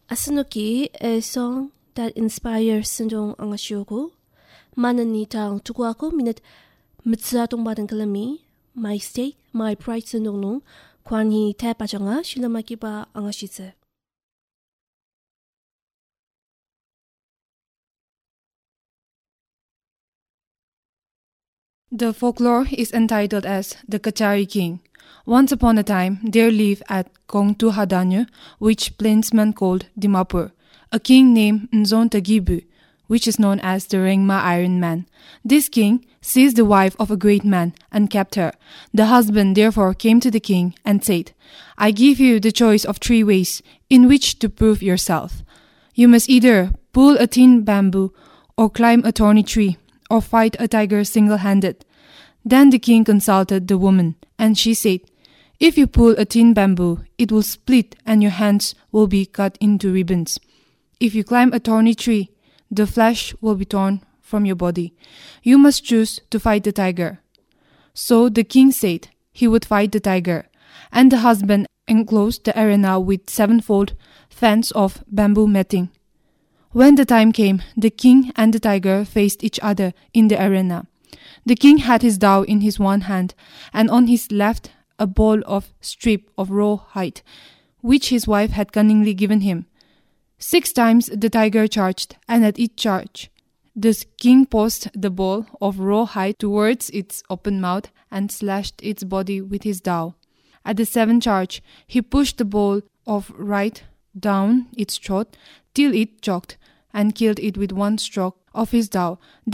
Asanoki, a song that inspires sendong ang asyoko. Mananitang tukwako minat mitsatong batang kalami. My state, my pride sendong nung kwan hi tepa changa shilamakiba ang asyitse. The folklore is entitled as The Kachari King. Once upon a time, there lived at Kongtu Hadanyu, which plainsman called Dimapur, a king named Nzon Tagibu, which is known as the Rengma Iron Man. This king seized the wife of a great man and kept her. The husband therefore came to the king and said, I give you the choice of 3 ways in which to prove yourself. You must either pull a thin bamboo, or climb a thorny tree, or fight a tiger single-handed. Then the king consulted the woman, and she said, If you pull a thin bamboo, it will split and your hands will be cut into ribbons. If you climb a thorny tree, the flesh will be torn from your body. You must choose to fight the tiger. So the king said he would fight the tiger, and the husband enclosed the arena with 7-fold fence of bamboo matting. When the time came, the king and the tiger faced each other in the arena. The king had his dao in his one hand, and on his left a ball of strip of raw hide, which his wife had cunningly given him. 6 times the tiger charged, and at each charge, the king passed the ball of raw hide towards its open mouth and slashed its body with his dao. At the 7th charge, he pushed the ball of hide down its throat till it choked, and killed it with 1 stroke of his dao.